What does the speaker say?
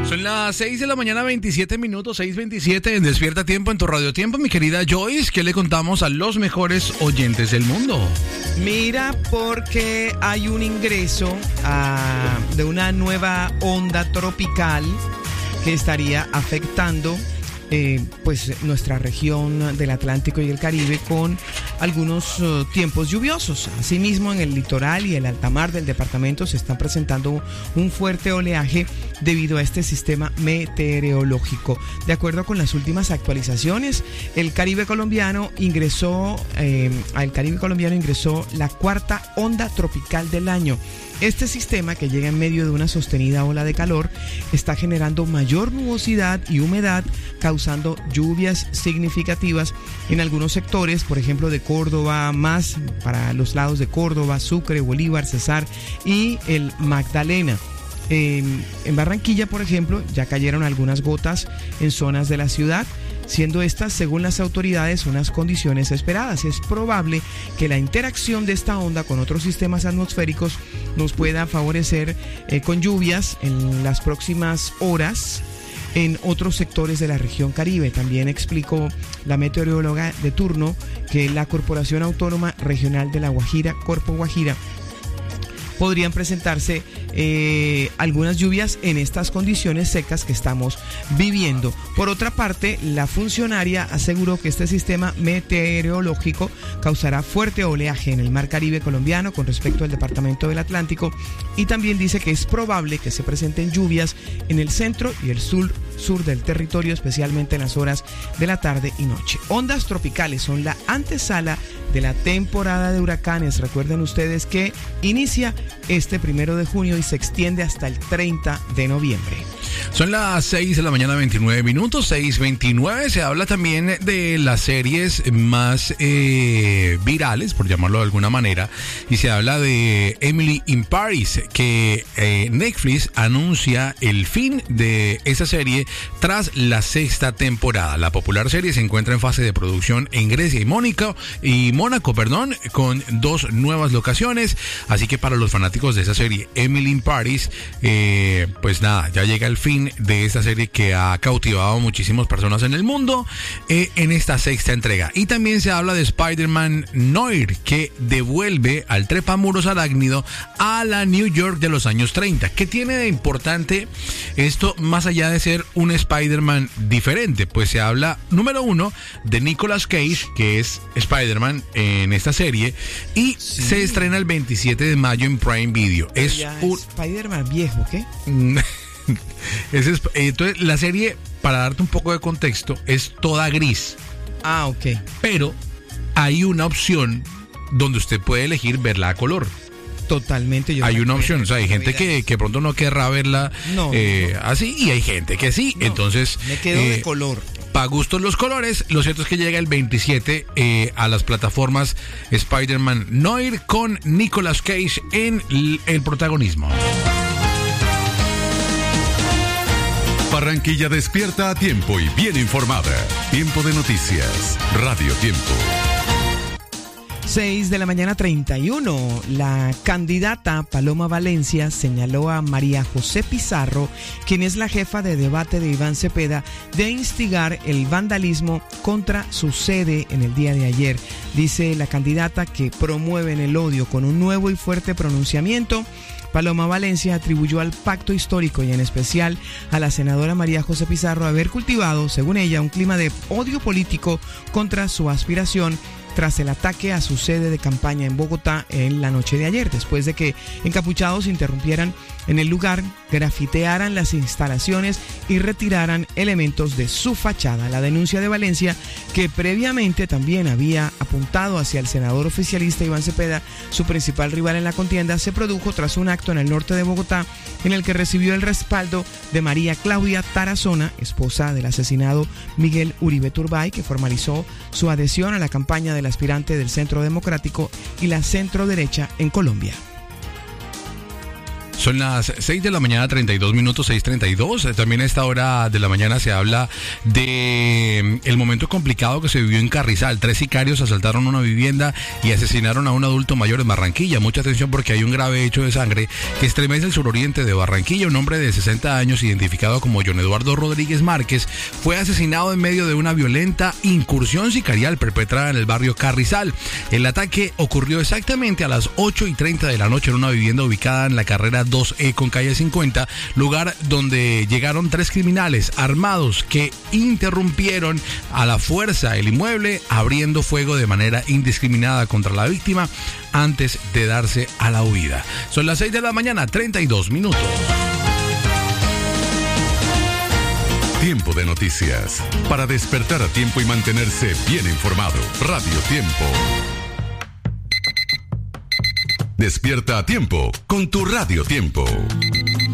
Son las 6 de la mañana, 27 minutos, 6:27 en Despierta Tiempo en tu Radio Tiempo. Mi querida Joyce, ¿qué le contamos a los mejores oyentes del mundo? Mira, porque hay un ingreso de una nueva onda tropical que estaría afectando pues nuestra región del Atlántico y el Caribe con algunos tiempos lluviosos. Asimismo, en el litoral y el alta mar del departamento se está presentando un fuerte oleaje debido a este sistema meteorológico. De acuerdo con las últimas actualizaciones, al Caribe colombiano ingresó la cuarta onda tropical del año. Este sistema, que llega en medio de una sostenida ola de calor, está generando mayor nubosidad y humedad, causando lluvias significativas en algunos sectores, por ejemplo de Córdoba, más para los lados de Córdoba, Sucre, Bolívar, Cesar y el Magdalena. En Barranquilla, por ejemplo, ya cayeron algunas gotas en zonas de la ciudad, siendo estas, según las autoridades, unas condiciones esperadas. Es probable que la interacción de esta onda con otros sistemas atmosféricos nos pueda favorecer con lluvias en las próximas horas en otros sectores de la región Caribe. También explicó la meteoróloga de turno que la Corporación Autónoma Regional de La Guajira, Corpo Guajira, podrían presentarse algunas lluvias en estas condiciones secas que estamos viviendo. Por otra parte, la funcionaria aseguró que este sistema meteorológico causará fuerte oleaje en el mar Caribe colombiano con respecto al departamento del Atlántico, y también dice que es probable que se presenten lluvias en el centro y el sur del territorio, especialmente en las horas de la tarde y noche. Ondas tropicales son la antesala de la temporada de huracanes. Recuerden ustedes que inicia este 1 de junio y se extiende hasta el 30 de noviembre. Son las 6 de la mañana, 29 minutos, 6:29. Se habla también de las series más virales, por llamarlo de alguna manera, y se habla de Emily in Paris, que Netflix anuncia el fin de esa serie tras la 6ª temporada. La popular serie se encuentra en fase de producción en Grecia y Mónaco, con 2 nuevas locaciones. Así que para los fanáticos de esa serie, Emily in Paris, pues nada, ya llega el fin de esta serie que ha cautivado a muchísimas personas en el mundo en esta 6ª entrega. Y también se habla de Spider-Man Noir, que devuelve al trepamuros arácnido a la New York de los años 30. ¿Qué tiene de importante esto más allá de ser un Spider-Man diferente? Pues se habla, número 1, de Nicolas Cage, que es Spider-Man en esta serie, y se estrena el 27 de mayo en Prime Video. Es un Spider-Man viejo, ¿qué? Entonces la serie, para darte un poco de contexto, es toda gris. Ah, ok. Pero hay una opción donde usted puede elegir verla a color. Totalmente. Hay una opción, o sea, hay gente que pronto no querrá verla así, y hay gente que sí. Entonces me quedo de color. Para gustos los colores. Lo cierto es que llega el 27 a las plataformas Spider-Man Noir, con Nicolas Cage en el protagonismo. Barranquilla despierta a tiempo y bien informada. Tiempo de noticias. Radio Tiempo. 6 de la mañana 31. La candidata Paloma Valencia señaló a María José Pizarro, quien es la jefa de debate de Iván Cepeda, de instigar el vandalismo contra su sede en el día de ayer. Dice la candidata que promueven el odio con un nuevo y fuerte pronunciamiento. Paloma Valencia atribuyó al pacto histórico y en especial a la senadora María José Pizarro haber cultivado, según ella, un clima de odio político contra su aspiración tras el ataque a su sede de campaña en Bogotá en la noche de ayer, después de que encapuchados interrumpieran en el lugar, grafitearan las instalaciones y retiraran elementos de su fachada. La denuncia de Valencia, que previamente también había apuntado hacia el senador oficialista Iván Cepeda, su principal rival en la contienda, se produjo tras un acto en el norte de Bogotá en el que recibió el respaldo de María Claudia Tarazona, esposa del asesinado Miguel Uribe Turbay, que formalizó su adhesión a la campaña del aspirante del Centro Democrático y la centro derecha en Colombia. Son las 6 de la mañana, 32 minutos, 6:32. También a esta hora de la mañana se habla de el momento complicado que se vivió en Carrizal. 3 sicarios asaltaron una vivienda y asesinaron a un adulto mayor en Barranquilla. Mucha atención porque hay un grave hecho de sangre que estremece el suroriente de Barranquilla. Un hombre de 60 años, identificado como John Eduardo Rodríguez Márquez, fue asesinado en medio de una violenta incursión sicarial perpetrada en el barrio Carrizal. El ataque ocurrió exactamente a las 8:30 de la noche en una vivienda ubicada en la carrera 2E con calle 50, lugar donde llegaron 3 criminales armados que interrumpieron a la fuerza el inmueble, abriendo fuego de manera indiscriminada contra la víctima antes de darse a la huida. Son las 6 de la mañana, 32 minutos. Tiempo de noticias. Para despertar a tiempo y mantenerse bien informado. Radio Tiempo. Despierta a tiempo con tu Radio Tiempo.